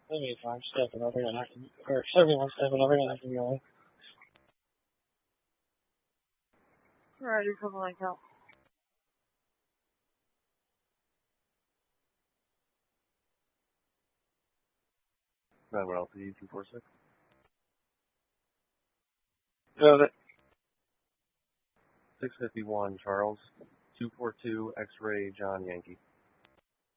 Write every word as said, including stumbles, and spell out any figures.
seventy-five stepping over and I can, or seventy-one stepping over and I can go in. Alrighty, couple like that. November L P two four six. Got it. six fifty-one Charles, two four two X-Ray John Yankee.